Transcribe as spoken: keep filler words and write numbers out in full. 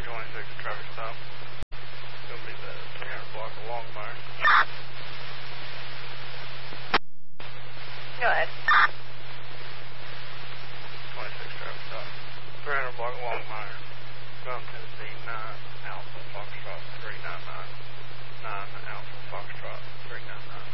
twenty-six traffic stop. It's going to be the three hundred block of Longmire. Go ahead. twenty-six traffic stop. three hundred block of Longmire. Going to the nine Alpha Foxtrot three nine nine. nine Alpha Foxtrot three nine nine.